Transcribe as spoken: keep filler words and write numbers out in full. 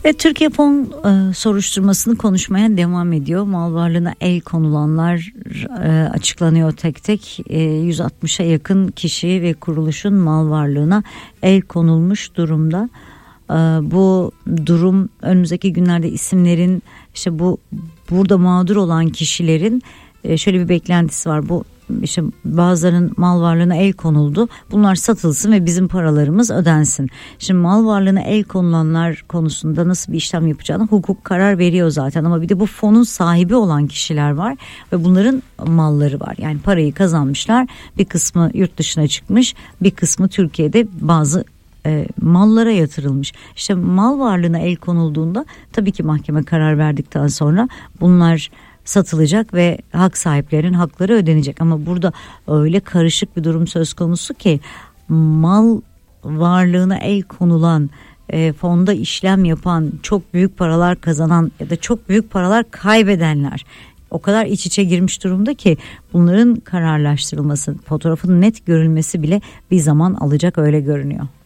Ve Türkiye Fon e, soruşturmasını konuşmaya devam ediyor. Mal varlığına el konulanlar e, açıklanıyor tek tek. E, yüz altmışa yakın kişi ve kuruluşun mal varlığına el konulmuş durumda. E, bu durum önümüzdeki günlerde isimlerin, işte bu burada mağdur olan kişilerin e, şöyle bir beklentisi var. Bu İşte bazılarının mal varlığına el konuldu. Bunlar satılsın ve bizim paralarımız ödensin. Şimdi mal varlığına el konulanlar konusunda nasıl bir işlem yapacağını hukuk karar veriyor zaten. Ama bir de bu fonun sahibi olan kişiler var ve bunların malları var. Yani parayı kazanmışlar. Bir kısmı yurt dışına çıkmış, bir kısmı Türkiye'de bazı e, mallara yatırılmış. İşte mal varlığına el konulduğunda tabii ki mahkeme karar verdikten sonra bunlar satılacak ve hak sahiplerinin hakları ödenecek. Ama burada öyle karışık bir durum söz konusu ki mal varlığına el konulan, e, fonda işlem yapan, çok büyük paralar kazanan ya da çok büyük paralar kaybedenler o kadar iç içe girmiş durumda ki bunların kararlaştırılması, fotoğrafın net görülmesi bile bir zaman alacak, öyle görünüyor.